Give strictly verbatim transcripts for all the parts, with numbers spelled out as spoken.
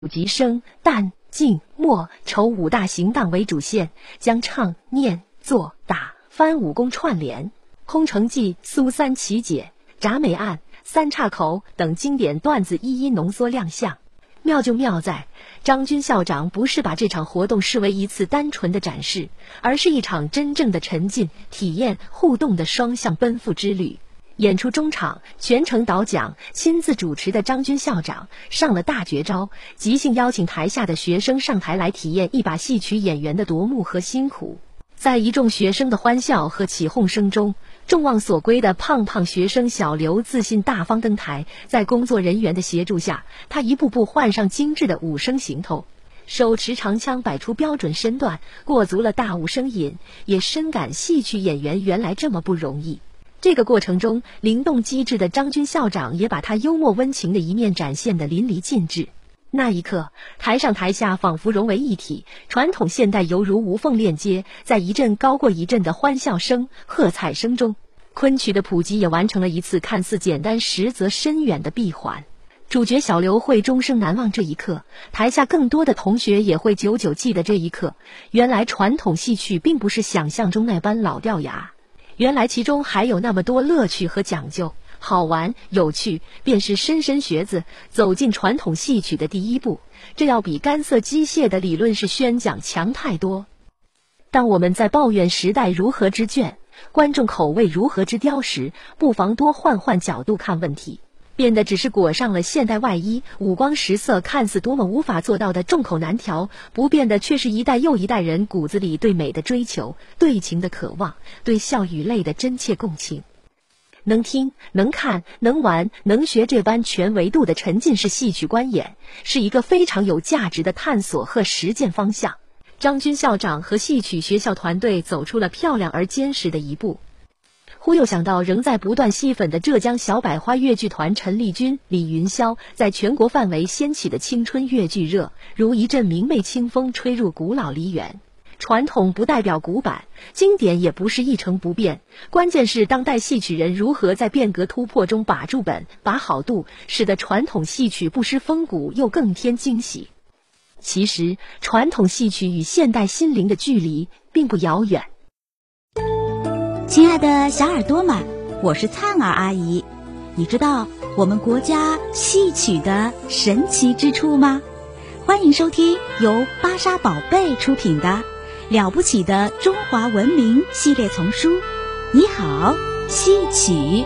集声、旦、净、默、丑五大行当为主线，将唱、念、做、打、翻武功串联，空城计、苏三奇解、铡美案、三岔口等经典段子一一浓缩亮相。妙就妙在，张军校长不是把这场活动视为一次单纯的展示，而是一场真正的沉浸、体验、互动的双向奔赴之旅。演出中场，全程导讲、亲自主持的张军校长上了大绝招，即兴邀请台下的学生上台来体验一把戏曲演员的夺目和辛苦。在一众学生的欢笑和起哄声中，众望所归的胖胖学生小刘自信大方登台，在工作人员的协助下，他一步步换上精致的武生行头，手持长枪摆出标准身段，过足了大武生瘾，也深感戏曲演员原来这么不容易。这个过程中，灵动机智的张军校长也把他幽默温情的一面展现得淋漓尽致。那一刻，台上台下仿佛融为一体，传统现代犹如无缝链接，在一阵高过一阵的欢笑声、喝彩声中，昆曲的普及也完成了一次看似简单实则深远的闭环。主角小刘会终生难忘这一刻，台下更多的同学也会久久记得这一刻。原来传统戏曲并不是想象中那般老掉牙，原来其中还有那么多乐趣和讲究，好玩有趣便是莘莘学子走进传统戏曲的第一步，这要比干涩机械的理论式宣讲强太多。当我们在抱怨时代如何之倦，观众口味如何之刁时，不妨多换换角度看问题，变得只是裹上了现代外衣，五光十色，看似多么无法做到的众口难调，不变的却是一代又一代人骨子里对美的追求，对情的渴望，对笑与泪的真切共情。能听能看能玩能学，这般全维度的沉浸式戏曲观演，是一个非常有价值的探索和实践方向。张军校长和戏曲学校团队走出了漂亮而坚实的一步。忽又想到仍在不断吸粉的浙江小百花越剧团陈丽君、李云霄在全国范围掀起的青春越剧热，如一阵明媚清风吹入古老梨园。传统不代表古板，经典也不是一成不变，关键是当代戏曲人如何在变革突破中把住本、把好度，使得传统戏曲不失风骨又更添惊喜。其实传统戏曲与现代心灵的距离并不遥远。 亲爱的小耳朵们，我是灿儿阿姨。你知道我们国家戏曲的神奇之处吗？欢迎收听由芭莎宝贝出品的了不起的中华文明系列丛书。你好，戏曲。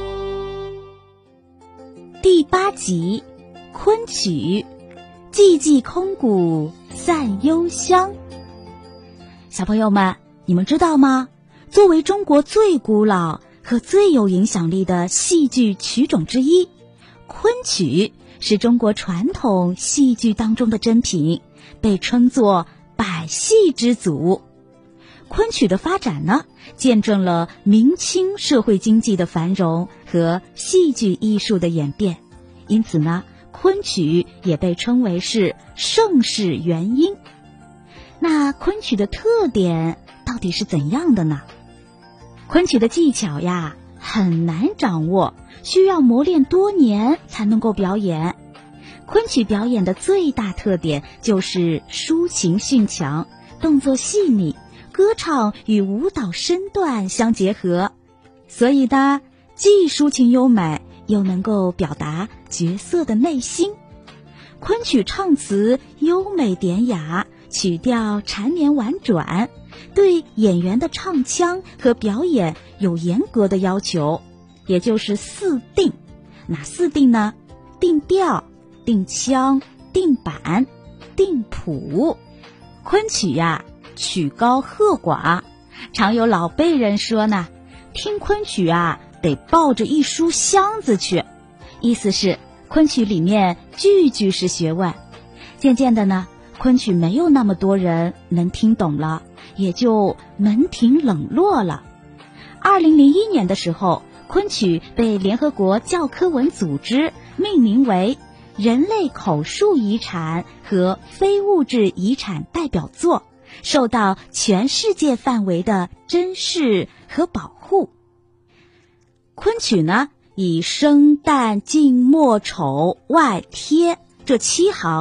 第八集，昆曲，寂寂空谷散幽香。小朋友们，你们知道吗？作为中国最古老和最有影响力的戏剧曲种之一，昆曲是中国传统戏剧当中的珍品，被称作百戏之祖。昆曲的发展呢，见证了明清社会经济的繁荣和戏剧艺术的演变，因此呢，昆曲也被称为是盛世元音。那昆曲的特点到底是怎样的呢？昆曲的技巧呀，很难掌握，需要磨练多年才能够表演。昆曲表演的最大特点就是抒情性强，动作细腻，歌唱与舞蹈身段相结合，所以呢，既抒情优美，又能够表达角色的内心。昆曲唱词优美典雅，曲调缠绵婉转，对演员的唱腔和表演有严格的要求，也就是四定。哪四定呢？定调、定腔、定板、定谱。昆曲呀、啊，曲高和寡，常有老辈人说呢，听昆曲啊，得抱着一书箱子去，意思是昆曲里面句句是学问。渐渐的呢，昆曲没有那么多人能听懂了，也就门庭冷落了。二零零一年的时候，昆曲被联合国教科文组织命名为人类口述遗产和非物质遗产代表作，受到全世界范围的珍视和保护。昆曲呢，以生旦净末丑外贴这七行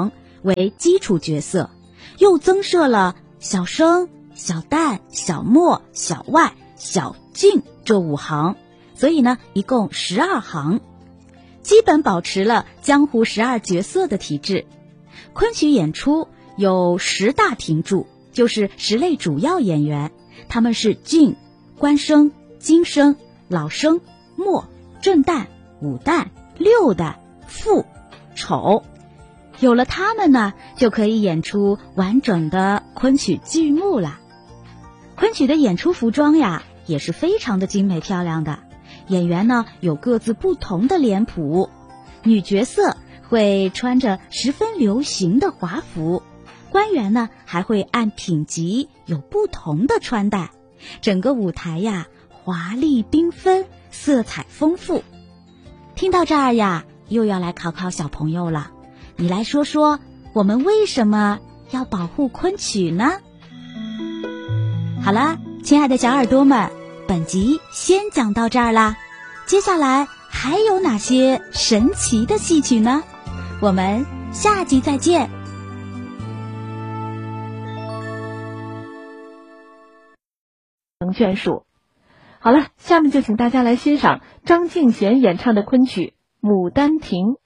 为基础角色，又增设了小生、小旦、小默、小外、小净这五行，所以呢，一共十二行，基本保持了江湖十二角色的体制。昆曲演出有十大亭柱，就是十类主要演员，他们是净、官生、京生、老生、默、正旦、武旦、六旦、副、丑。有了他们呢，就可以演出完整的昆曲剧目了。昆曲的演出服装呀，也是非常的精美漂亮的。演员呢，有各自不同的脸谱，女角色会穿着十分流行的华服，官员呢还会按品级有不同的穿戴。整个舞台呀，华丽缤纷，色彩丰富。听到这儿呀，又要来考考小朋友了。你来说说，我们为什么要保护昆曲呢？好了，亲爱的小耳朵们，本集先讲到这儿啦。接下来还有哪些神奇的戏曲呢？我们下集再见。 眷属。好了，下面就请大家来欣赏张敬贤演唱的昆曲《牡丹亭》。